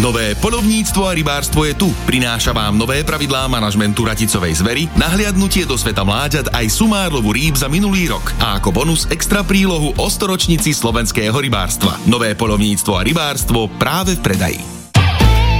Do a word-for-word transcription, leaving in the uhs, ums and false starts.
Nové poľovníctvo a rybárstvo je tu. Prináša vám nové pravidlá manažmentu raticovej zvery, nahliadnutie do sveta mláďat aj sumárlovu rýb za minulý rok a ako bonus extra prílohu o storočnici slovenského rybárstva. Nové poľovníctvo a rybárstvo práve v predaji.